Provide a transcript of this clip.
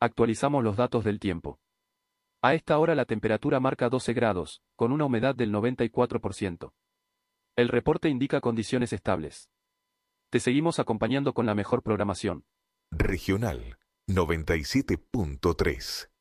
Actualizamos los datos del tiempo. A esta hora la temperatura marca 12 grados, con una humedad del 94%. El reporte indica condiciones estables. Te seguimos acompañando con la mejor programación. Regional 97.3.